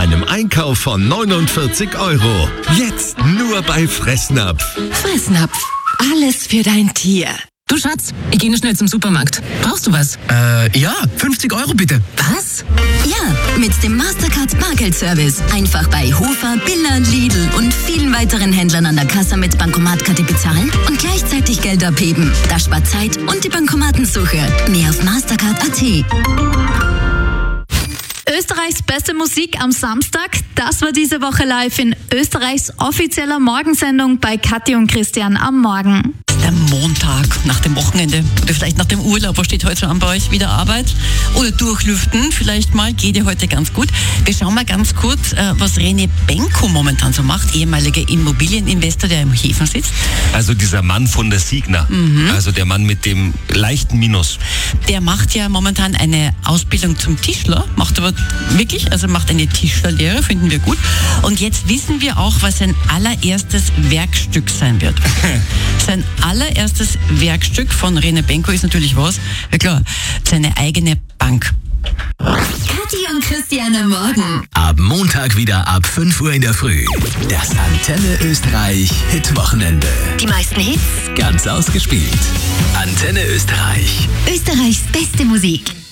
einem Einkauf von 49 €. Jetzt nur bei Fressnapf. Fressnapf. Alles für dein Tier. Du Schatz, ich gehe nur schnell zum Supermarkt. Brauchst du was? Ja, 50 € bitte. Was? Ja, mit dem Mastercard Bargeldservice. Einfach bei Hofer, Billa, Lidl und vielen weiteren Händlern an der Kasse mit Bankomatkarte bezahlen und gleichzeitig Geld abheben. Das spart Zeit und die Bankomatensuche. Mehr auf Mastercard.at. Österreichs beste Musik am Samstag, das war diese Woche live in Österreichs offizieller Morgensendung bei Kathi und Christian am Morgen. Der Montag nach dem Wochenende oder vielleicht nach dem Urlaub, was steht heute schon an bei euch? Wieder Arbeit oder durchlüften vielleicht mal, geht ja heute ganz gut. Wir schauen mal ganz kurz, was Rene Benko momentan so macht, ehemaliger Immobilieninvestor, der im Häfen sitzt. Also dieser Mann von der Signa, also der Mann mit dem leichten Minus. Der macht ja momentan eine Ausbildung zum Tischler, macht aber wirklich, also macht eine Tischlerlehre, finden wir gut. Und jetzt wissen wir auch, was sein allererstes Werkstück sein wird. Sein allererstes Werkstück von Rene Benko ist natürlich was? Ja klar, seine eigene Bank. Kathi und Christian am Morgen. Ab Montag wieder ab 5 Uhr in der Früh. Das Antenne Österreich Hitwochenende. Die meisten Hits. Ganz ausgespielt. Antenne Österreich. Österreichs beste Musik.